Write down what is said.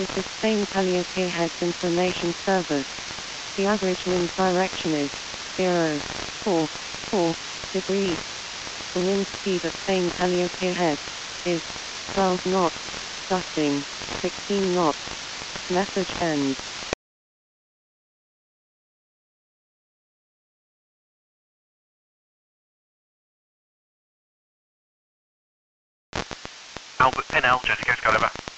This is Spain Calliope Heads Information Service. The average wind direction is 0.44 degrees. The wind speed at Spain Calliope Heads is 12 knots, gusting 16 knots. Message ends. Albert Pinel, Jessica Sky over.